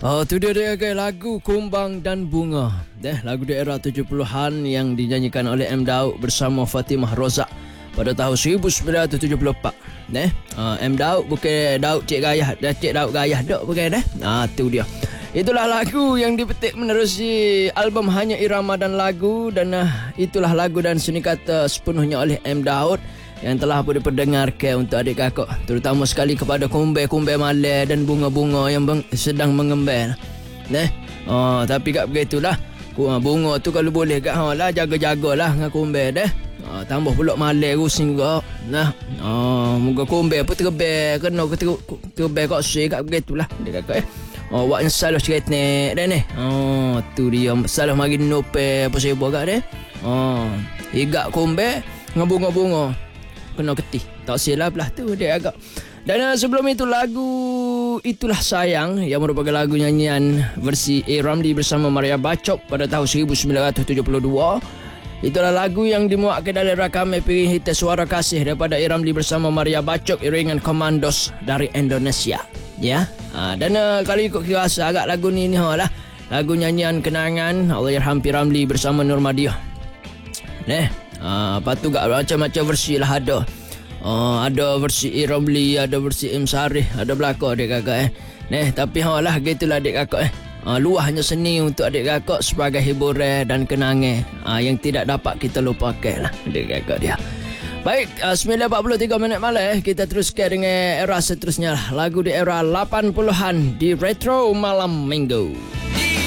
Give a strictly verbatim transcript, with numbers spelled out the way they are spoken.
Oh, tu dia dia guys, lagu Kumbang dan Bunga. Deh, lagu di era tujuh puluhan yang dinyanyikan oleh M. Daud bersama Fatimah Rozak pada tahun seribu sembilan ratus tujuh puluh empat. Deh, uh, M. Daud bukan Daud Cik Gayah, dah Cik Daud Gayah dak bukan dah. Ah, tu dia. Itulah lagu yang dipetik menerusi album Hanya Irama dan Lagu, dan uh, itulah lagu dan seni kata sepenuhnya oleh M. Daud yang telah pun diperdengarkan untuk adik kakak, terutama sekali kepada kumbai-kumbai malam dan bunga-bunga yang beng- sedang mengembal. Nah, oh, tapi kat begitulah, bunga tu kalau boleh kat ha lah jaga-jagalah dengan kumbai dah. Oh, tambah pula malam rusing juga. Nah, oh, moga kumbai pun terbang kena terbang kat sini kat begitulah adik kakak eh. Oh, awak yang salah cerita dah ni. Oh, tu dia salah mari nope apa saya buat kat dia. Oh, igak kumbai dengan bunga-bunga kena ketih. Tak silap lah tu dia agak. Dan uh, sebelum itu lagu Itulah Sayang yang merupakan lagu nyanyian versi A. Ramli bersama Maria Bachok pada tahun seribu sembilan ratus tujuh puluh dua. Itulah lagu yang dimuatkan dalam rakaman piring hitas Suara Kasih daripada A. Ramli bersama Maria Bachok iringan Komandos dari Indonesia. Ya. Uh, dan uh, kalau ikut kira agak lagu ni ni lah lagu nyanyian kenangan Allahyarham P. Ramli bersama Nur Madiah. Neh. Ah, lepas tu gak macam-macam versi lah ada. Ah, ada versi A. Ramli, ada versi M. Sarih, ada belakang adik kakak eh. Neh, tapi ha lah gitulah adik kakak eh. Ah, luahnya seni untuk adik kakak sebagai hiburan dan kenangan ah, yang tidak dapat kita lupakan lah adik kakak dia. Baik, uh, sembilan empat puluh tiga minit malam eh, kita teruskan dengan era seterusnya lah. Lagu di era lapan puluhan di Retro Malam Minggu.